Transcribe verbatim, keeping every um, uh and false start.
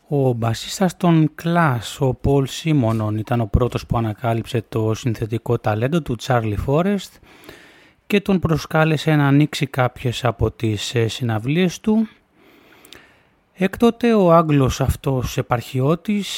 Ο μπασίστας των Clash, ο Paul Simonon, ήταν ο πρώτος που ανακάλυψε το συνθετικό ταλέντο του Charlie Forrest και τον προσκάλεσε να ανοίξει κάποιες από τις συναυλίες του. Έκτοτε ο Άγγλος αυτός επαρχιώτης